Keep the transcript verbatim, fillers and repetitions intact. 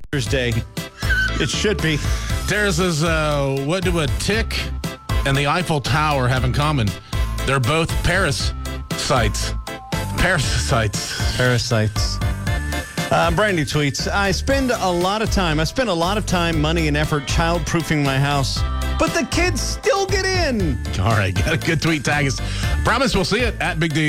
Day. It should be. Tara says, uh, what do a tick and the Eiffel Tower have in common? They're both parasites. Parasites. Parasites. Uh, Brandy tweets, I spend a lot of time, I spend a lot of time, money, and effort child-proofing my house, but the kids still get in. All right, got a good tweet. Tag us. Promise we'll see it at Big D.